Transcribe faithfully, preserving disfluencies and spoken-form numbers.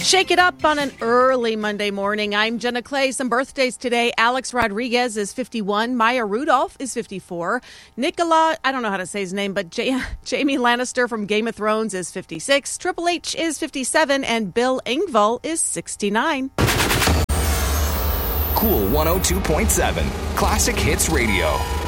Shake it up on an early Monday morning. I'm Jenna Clay. Some birthdays today. Alex Rodriguez is fifty-one. Maya Rudolph is fifty-four. Nicola, I don't know how to say his name, but J- Jamie Lannister from Game of Thrones is fifty-six. Triple H is fifty-seven. And Bill Engvall is sixty-nine. Cool one oh two point seven. Classic Hits Radio.